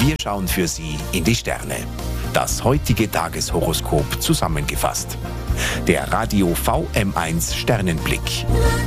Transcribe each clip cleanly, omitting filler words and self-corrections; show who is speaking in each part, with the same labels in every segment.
Speaker 1: Wir schauen für Sie in die Sterne. Das heutige Tageshoroskop zusammengefasst. Der Radio VM1 Sternenblick.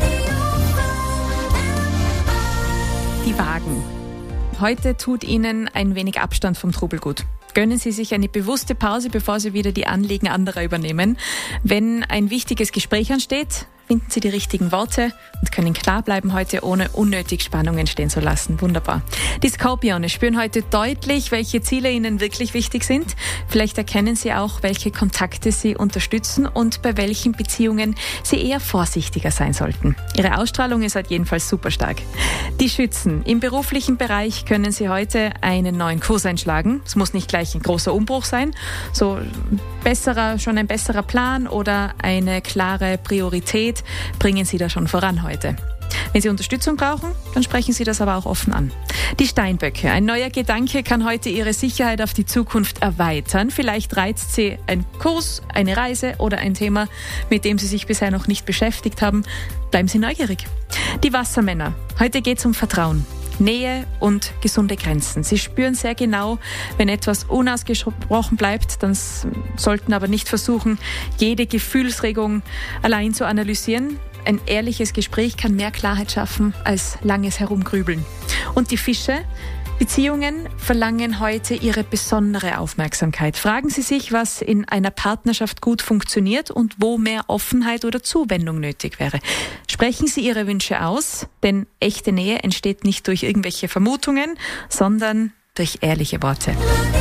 Speaker 2: Die Wagen. Heute tut Ihnen ein wenig Abstand vom Trubel gut. Gönnen Sie sich eine bewusste Pause, bevor Sie wieder die Anliegen anderer übernehmen. Wenn ein wichtiges Gespräch ansteht, finden Sie die richtigen Worte und können klar bleiben heute, ohne unnötig Spannung entstehen zu lassen. Wunderbar. Die Skorpione spüren heute deutlich, welche Ziele Ihnen wirklich wichtig sind. Vielleicht erkennen Sie auch, welche Kontakte Sie unterstützen und bei welchen Beziehungen Sie eher vorsichtiger sein sollten. Ihre Ausstrahlung ist halt jedenfalls super stark. Die Schützen. Im beruflichen Bereich können Sie heute einen neuen Kurs einschlagen. Es muss nicht gleich ein großer Umbruch sein. So schon ein besserer Plan oder eine klare Priorität bringen Sie da schon voran heute. Wenn Sie Unterstützung brauchen, dann sprechen Sie das aber auch offen an. Die Steinböcke. Ein neuer Gedanke kann heute Ihre Sicherheit auf die Zukunft erweitern. Vielleicht reizt Sie ein Kurs, eine Reise oder ein Thema, mit dem Sie sich bisher noch nicht beschäftigt haben. Bleiben Sie neugierig. Die Wassermänner. Heute geht es um Vertrauen, Nähe und gesunde Grenzen. Sie spüren sehr genau, wenn etwas unausgesprochen bleibt, dann sollten aber nicht versuchen, jede Gefühlsregung allein zu analysieren. Ein ehrliches Gespräch kann mehr Klarheit schaffen als langes Herumgrübeln. Und die Fische? Beziehungen verlangen heute Ihre besondere Aufmerksamkeit. Fragen Sie sich, was in einer Partnerschaft gut funktioniert und wo mehr Offenheit oder Zuwendung nötig wäre. Sprechen Sie Ihre Wünsche aus, denn echte Nähe entsteht nicht durch irgendwelche Vermutungen, sondern durch ehrliche Worte.